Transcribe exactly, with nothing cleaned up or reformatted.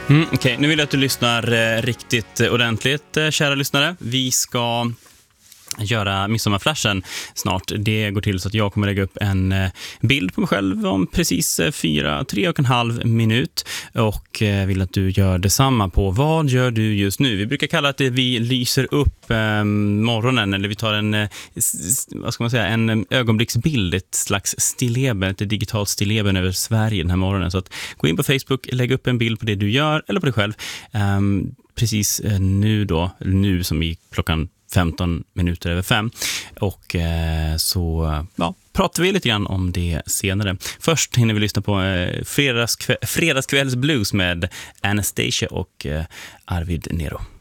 Mm, Okej, okay. Nu vill jag att du lyssnar eh, riktigt eh, ordentligt, eh, kära lyssnare. Vi ska göra midsommarflashen snart. Det går till så att jag kommer lägga upp en eh, bild på mig själv om precis eh, fyra, tre och en halv minut och eh, vill att du gör detsamma på vad gör du just nu. Vi brukar kalla det vi lyser upp eh, morgonen, eller vi tar en eh, s- vad ska man säga, en ögonblicksbild, ett slags stilleben, ett digitalt stilleben över Sverige den här morgonen. Så att gå in på Facebook, lägg upp en bild på det du gör eller på dig själv. Um, precis eh, nu då, nu som i klockan femton minuter över fem. Och eh, så ja, pratar vi lite grann om det senare. Först hinner vi lyssna på eh, fredagskväll, fredagskvälls blues med Anastasia och eh, Arvid Nero.